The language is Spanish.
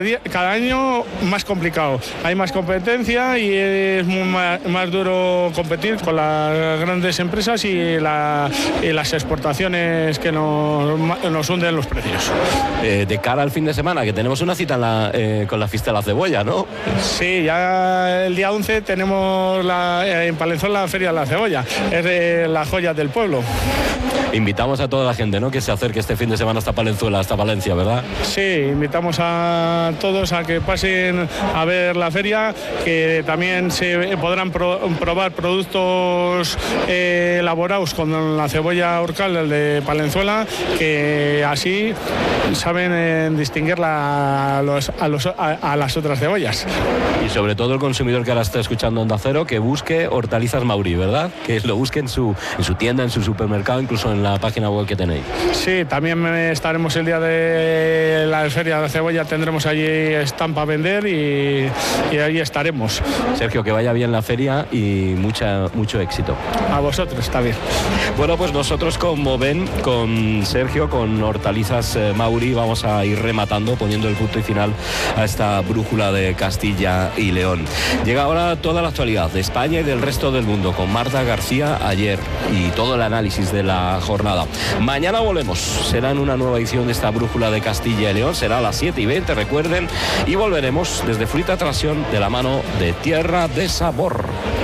Cada año más complicado, hay más competencia y es más duro competir con las grandes empresas y las exportaciones que nos hunden los precios. De cara al fin de semana, que tenemos una cita con la fiesta de la cebolla, ¿no? Sí, ya el día 11 tenemos en Palenzuela la Feria de la Cebolla, es de las joyas del pueblo. Invitamos a toda la gente, ¿no?, que se acerque este fin de semana hasta Palenzuela, hasta Valencia, ¿verdad? Sí, invitamos a todos a que pasen a ver la feria, que también se podrán probar productos elaborados con la cebolla Orcal de Palenzuela, que así saben distinguirla a las otras cebollas. Y sobre todo el consumidor que ahora está escuchando Onda Cero, que busque Hortalizas Mauri, ¿verdad? Que lo busque en su tienda, en su supermercado, incluso en la página web que tenéis. Sí, también estaremos el día de la Feria de la Cebolla, tendremos allí stand para vender y ahí estaremos. Sergio, que vaya bien la feria y mucho éxito. A vosotros, está bien. Bueno, pues nosotros, como ven, con Sergio, con Hortalizas Mauri, vamos a ir rematando, poniendo el punto y final a esta brújula de Castilla y León. Llega ahora toda la actualidad de España y del resto del mundo con Marta García ayer y todo el análisis de la jornada. Mañana volvemos, será en una nueva edición de esta brújula de Castilla y León, será a las 7:20, recuerden, y volveremos desde Fruita Trasión de la mano de Tierra de Sabor.